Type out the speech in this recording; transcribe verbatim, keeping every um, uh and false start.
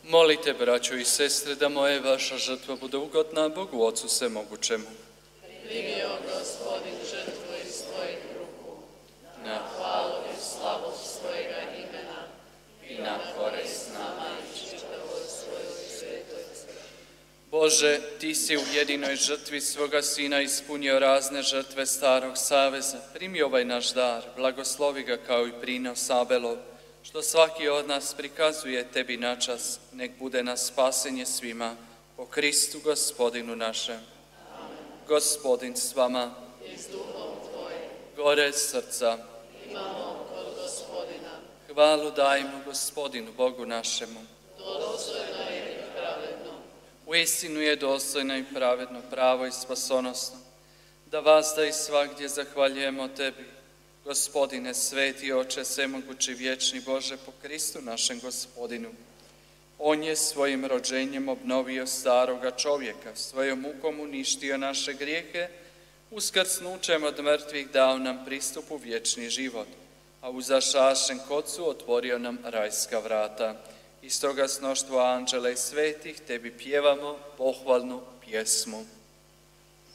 Molite, braćo i sestre, da moje vaša žrtva bude ugodna Bogu Ocu Svemogućemu. Primio Gospodin žrtvu iz tvojih ruku, na hvalu i slavu svojega imena i na korist nama i čitavoj svojoj svetoj crkvi. Bože, ti si u jedinoj žrtvi svoga Sina ispunio razne žrtve starog saveza. Primi ovaj naš dar, blagoslovi ga kao i prinos Abelov, što svaki od nas prikazuje tebi načas, nek bude na spasenje svima, po Kristu Gospodinu našem. Amen. Gospodin s vama, I s duhom tvojim. Gore srca, Imamo kod Gospodina. hvalu dajmo Gospodinu Bogu našemu. Dostojno je i pravedno. Uistinu je dostojno i pravedno, pravo i spasonosno, da vas da i svagdje zahvaljujemo tebi, Gospodine, sveti Oče, svemogući vječni Bože, po Kristu našem Gospodinu. On je svojim rođenjem obnovio staroga čovjeka, svojom mukom uništio naše grijehe, uskrsnućem od mrtvih dao nam pristup u vječni život, a uzašašen kocu otvorio nam rajska vrata. I stoga s mnoštvo anđela i svetih tebi pjevamo pohvalnu pjesmu.